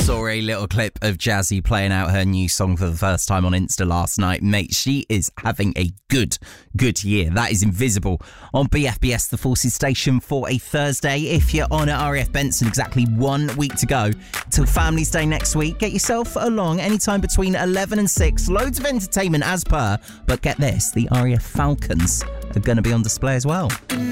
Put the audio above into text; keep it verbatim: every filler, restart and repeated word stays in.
Saw a little clip of Jazzy playing out her new song for the first time on Insta last night. Mate, she is having a good, good year. That is Invisible on B F B S, the Forces station, for a Thursday. If you're on at R A F Benson, exactly one week to go till Family's Day next week. Get yourself along anytime between eleven and six. Loads of entertainment as per. But get this, the R A F Falcons are going to be on display as well.